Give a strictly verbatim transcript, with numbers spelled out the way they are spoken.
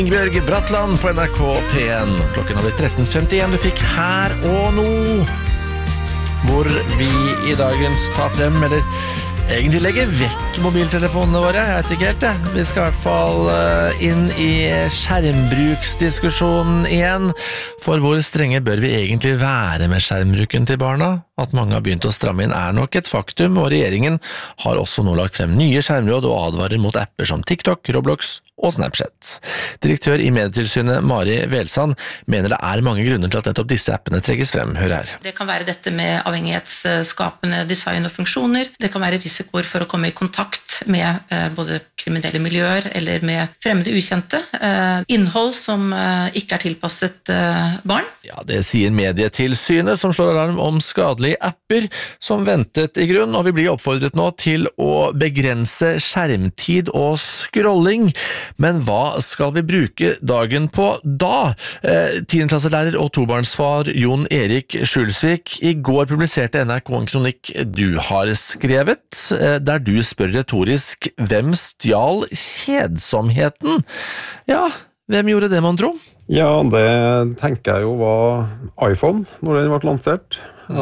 Ingebjørg Bratland på N R K P en. Klokken har blitt tretten femtien. Du fikk Her og Nå, hvor vi i dagens tar frem, eller egentlig legger vekk mobiltelefonene våre. Jeg vet ikke helt det. Vi skal i hvert fall inn i skjermbruksdiskusjonen igjen. For hvor strenge bør vi egentlig være med skjermbruken til barna? At mange har begynt å stramme inn er nok et faktum, og regjeringen har også nå lagt frem nye skjermråd og advarer mot apper som TikTok, Roblox og Snapchat. Direktør i Medietilsynet Mari Velsand mener det er mange grunner til at nettopp disse appene trekkes frem. Hør her. Det kan være dette med avhengighetsskapende design og funksjoner. Det kan være risikoer for å komme i kontakt med eh, både kriminelle miljøer eller med fremmede ukjente. Eh, innhold som eh, ikke er tilpasset eh, barn. Ja, det sier Medietilsynet, som slår alarm om skadelige apper som ventet i grunn, og vi blir oppfordret nå til å begrense skjermtid og scrolling. Men hva skal vi bruke dagen på da? Eh, tiendeklasselærer og tobarnsfar Jon Erik Skjulsvik, i går publiserte N R K en kronikk du har skrevet, eh, der du spør retorisk hvem stjal kjedsomheten? Ja, hvem gjorde det, man tro? Ja, det tenker jeg jo var iPhone når den ble lansert.